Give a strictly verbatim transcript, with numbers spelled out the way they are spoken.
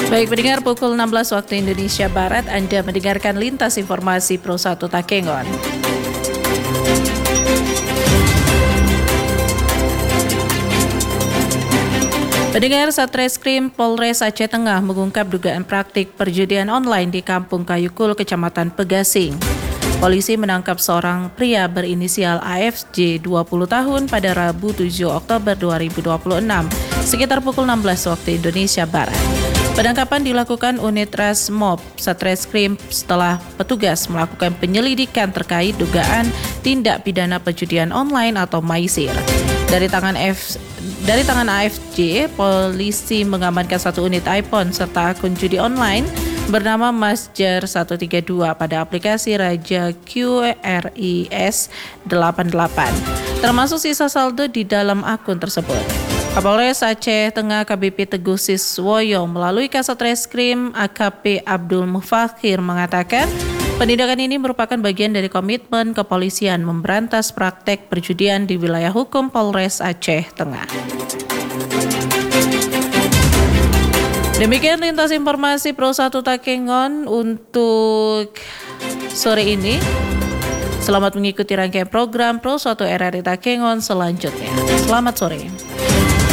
Baik, pendengar, pukul enam belas waktu Indonesia Barat, Anda mendengarkan Lintas Informasi Pro satu Takengon. Pendengar, Satreskrim Polres Aceh Tengah mengungkap dugaan praktik perjudian online di Kampung Kayukul, Kecamatan Pegasing. Polisi menangkap seorang pria berinisial A F J dua puluh tahun pada Rabu tujuh Oktober dua ribu dua puluh enam sekitar pukul enam belas waktu Indonesia Barat. Penangkapan dilakukan unit Resmob Satreskrim setelah petugas melakukan penyelidikan terkait dugaan tindak pidana perjudian online atau maisir. Dari tangan F dari tangan A F J, polisi mengamankan satu unit iPhone serta akun judi online bernama Masjar seratus tiga puluh dua pada aplikasi Raja Q R I S delapan puluh delapan, termasuk sisa saldo di dalam akun tersebut. Kapolres Aceh Tengah K B P Teguh Siswoyo melalui Kasat Reskrim A K P Abdul Mufakhir mengatakan penindakan ini merupakan bagian dari komitmen kepolisian memberantas praktek perjudian di wilayah hukum Polres Aceh Tengah. Demikian lintas informasi Pro satu Takengon untuk sore ini. Selamat mengikuti rangkaian program Pro satu R R I Takengon selanjutnya. Selamat sore.